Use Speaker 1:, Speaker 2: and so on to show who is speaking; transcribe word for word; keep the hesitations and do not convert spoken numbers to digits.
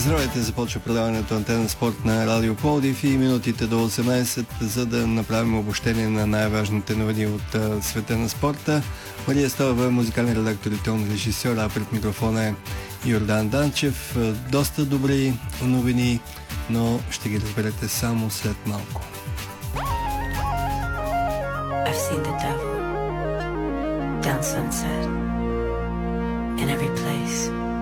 Speaker 1: Здравейте, започва предаването Антена Спорт на Радио Пловдив и минутите до осемнайсет, за да направим обобщение на най-важните новини от а, света на спорта. Мария Ставова е музикален редактор и тон режисьор, а пред микрофона е Йордан Данчев. Доста добри новини, но ще ги разберете само след малко.
Speaker 2: I've seen the devil down sunset in every place.